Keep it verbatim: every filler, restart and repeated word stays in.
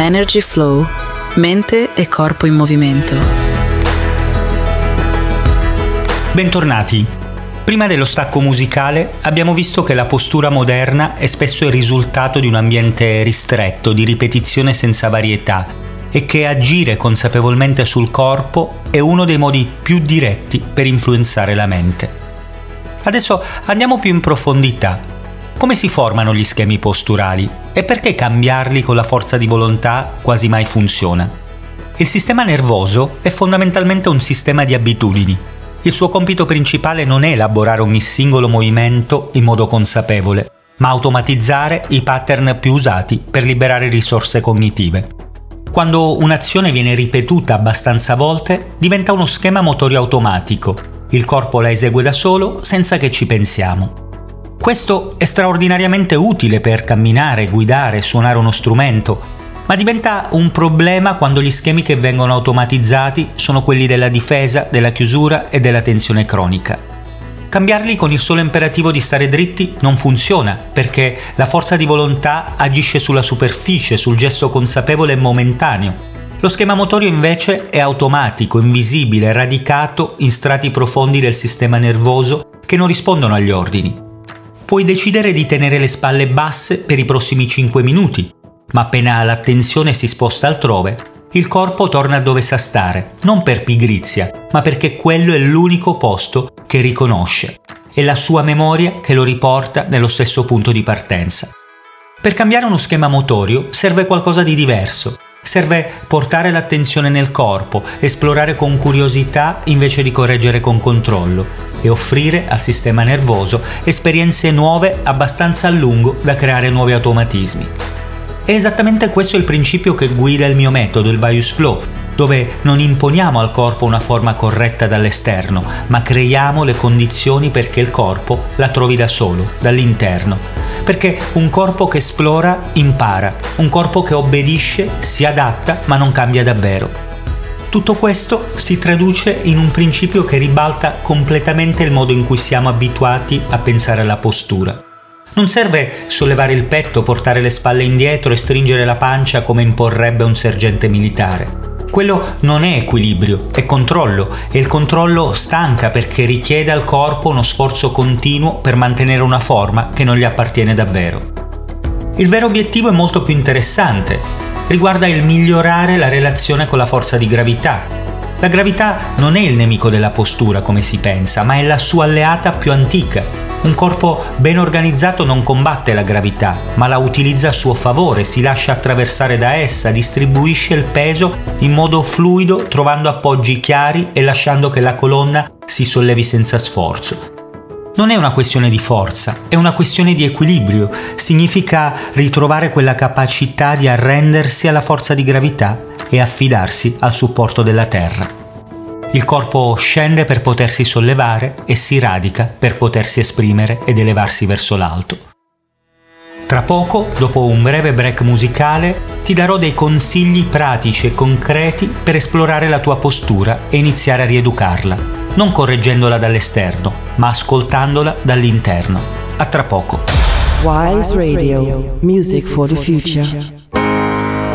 Energy Flow, mente e corpo in movimento. Bentornati. Prima dello stacco musicale abbiamo visto che la postura moderna è spesso il risultato di un ambiente ristretto, di ripetizione senza varietà, e che agire consapevolmente sul corpo è uno dei modi più diretti per influenzare la mente. Adesso andiamo più in profondità. Come si formano gli schemi posturali e perché cambiarli con la forza di volontà quasi mai funziona? Il sistema nervoso è fondamentalmente un sistema di abitudini. Il suo compito principale non è elaborare ogni singolo movimento in modo consapevole, ma automatizzare i pattern più usati per liberare risorse cognitive. Quando un'azione viene ripetuta abbastanza volte, diventa uno schema motorio automatico. Il corpo la esegue da solo senza che ci pensiamo. Questo è straordinariamente utile per camminare, guidare, suonare uno strumento, ma diventa un problema quando gli schemi che vengono automatizzati sono quelli della difesa, della chiusura e della tensione cronica. Cambiarli con il solo imperativo di stare dritti non funziona, perché la forza di volontà agisce sulla superficie, sul gesto consapevole e momentaneo. Lo schema motorio invece è automatico, invisibile, radicato in strati profondi del sistema nervoso che non rispondono agli ordini. Puoi decidere di tenere le spalle basse per i prossimi cinque minuti, ma appena l'attenzione si sposta altrove, il corpo torna dove sa stare, non per pigrizia, ma perché quello è l'unico posto che riconosce. È la sua memoria che lo riporta nello stesso punto di partenza. Per cambiare uno schema motorio serve qualcosa di diverso. Serve portare l'attenzione nel corpo, esplorare con curiosità invece di correggere con controllo e offrire al sistema nervoso esperienze nuove abbastanza a lungo da creare nuovi automatismi. È esattamente questo il principio che guida il mio metodo, il Vaius Flow, dove non imponiamo al corpo una forma corretta dall'esterno, ma creiamo le condizioni perché il corpo la trovi da solo, dall'interno. Perché un corpo che esplora impara, un corpo che obbedisce si adatta ma non cambia davvero. Tutto questo si traduce in un principio che ribalta completamente il modo in cui siamo abituati a pensare alla postura. Non serve sollevare il petto, portare le spalle indietro e stringere la pancia come imporrebbe un sergente militare. Quello non è equilibrio, è controllo, e il controllo stanca perché richiede al corpo uno sforzo continuo per mantenere una forma che non gli appartiene davvero. Il vero obiettivo è molto più interessante. Riguarda il migliorare la relazione con la forza di gravità. La gravità non è il nemico della postura come si pensa, ma è la sua alleata più antica. Un corpo ben organizzato non combatte la gravità, ma la utilizza a suo favore, si lascia attraversare da essa, distribuisce il peso in modo fluido, trovando appoggi chiari e lasciando che la colonna si sollevi senza sforzo. Non è una questione di forza, è una questione di equilibrio. Significa ritrovare quella capacità di arrendersi alla forza di gravità e affidarsi al supporto della terra. Il corpo scende per potersi sollevare e si radica per potersi esprimere ed elevarsi verso l'alto. Tra poco, dopo un breve break musicale, ti darò dei consigli pratici e concreti per esplorare la tua postura e iniziare a rieducarla, non correggendola dall'esterno, ma ascoltandola dall'interno. A tra poco. Wise Radio, music for the future.